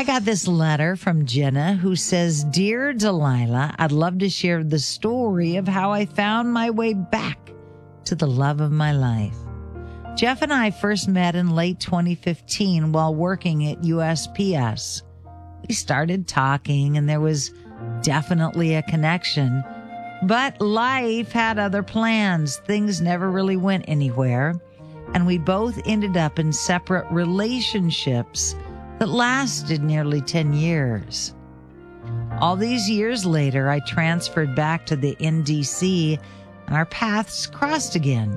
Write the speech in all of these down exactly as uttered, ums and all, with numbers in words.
I got this letter from Jenna who says, Dear Delilah, I'd love to share the story of how I found my way back to the love of my life. Jeff and I first met in late twenty fifteen while working at U S P S. We started talking and there was definitely a connection, but life had other plans. Things never really went anywhere, and we both ended up in separate relationships that lasted nearly ten years. All these years later, I transferred back to the N D C and our paths crossed again.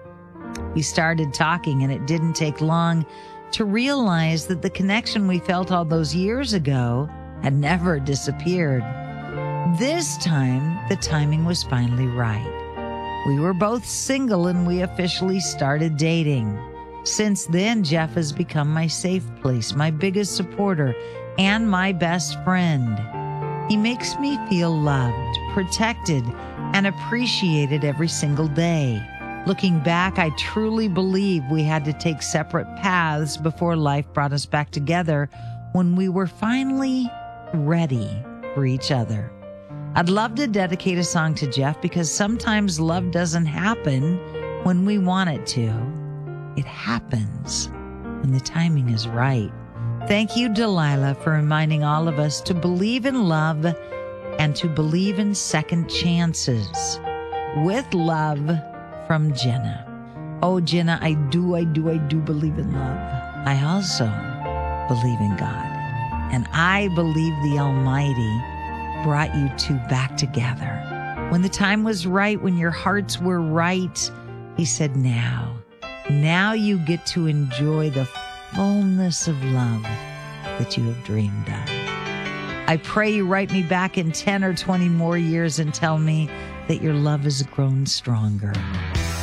We started talking, and it didn't take long to realize that the connection we felt all those years ago had never disappeared. This time, the timing was finally right. We were both single and we officially started dating. Since then, Jeff has become my safe place, my biggest supporter, and my best friend. He makes me feel loved, protected, and appreciated every single day. Looking back, I truly believe we had to take separate paths before life brought us back together when we were finally ready for each other. I'd love to dedicate a song to Jeff because sometimes love doesn't happen when we want it to. It happens when the timing is right. Thank you, Delilah, for reminding all of us to believe in love and to believe in second chances. With love, from Jenna. Oh, Jenna, I do, I do, I do believe in love. I also believe in God. And I believe the Almighty brought you two back together. When the time was right, when your hearts were right, He said, now, now you get to enjoy the fullness of love that you have dreamed of. I pray you write me back in ten or twenty more years and tell me that your love has grown stronger.